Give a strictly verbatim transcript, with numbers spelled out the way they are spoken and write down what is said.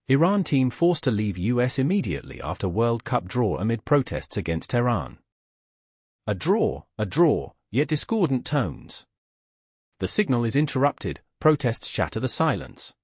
Iran team forced to leave U S immediately after World Cup draw amid protests against Tehran. A draw, a draw, yet discordant tones. The signal is interrupted, protests shatter the silence.